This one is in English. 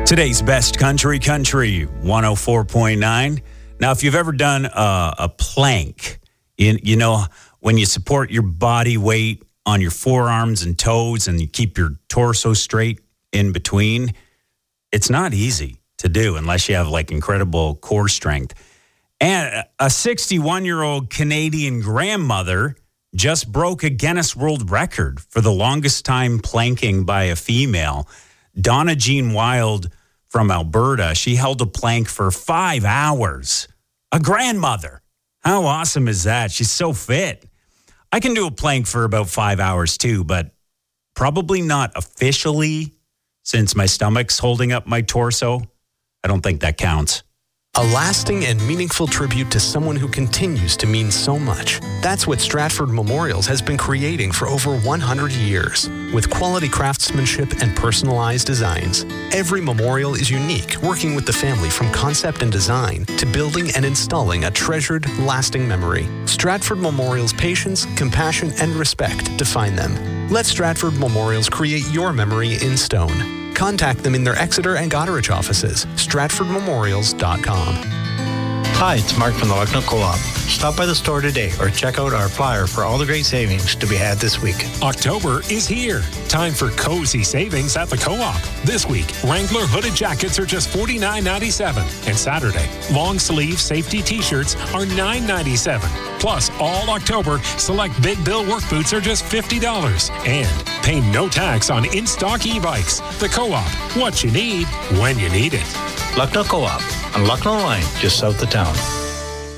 Today's best country 104.9. Now, if you've ever done a plank, you know, when you support your body weight on your forearms and toes and you keep your torso straight in between, it's not easy to do unless you have like incredible core strength. And a 61-year-old Canadian grandmother just broke a Guinness World Record for the longest time planking by a female. Donna Jean Wild from Alberta, she held a plank for 5 hours. A grandmother. How awesome is that? She's so fit. I can do a plank for about 5 hours too, but probably not officially since my stomach's holding up my torso. I don't think that counts. A lasting and meaningful tribute to someone who continues to mean so much. That's what Stratford Memorials has been creating for over 100 years. With quality craftsmanship and personalized designs, every memorial is unique, working with the family from concept and design to building and installing a treasured, lasting memory. Stratford Memorials' patience, compassion, and respect define them. Let Stratford Memorials create your memory in stone. Contact them in their Exeter and Goderich offices, stratfordmemorials.com. Hi, it's Mark from the Lucknow Co-op. Stop by the store today or check out our flyer for all the great savings to be had this week. October is here. Time for cozy savings at the Co-op. This week, Wrangler hooded jackets are just $49.97. And Saturday, long sleeve safety t-shirts are $9.97. Plus, all October, select Big Bill work boots are just $50. And pay no tax on in-stock e-bikes. The Co-op, what you need, when you need it. Lucknow Co-op on Lucknow Line, just south of town.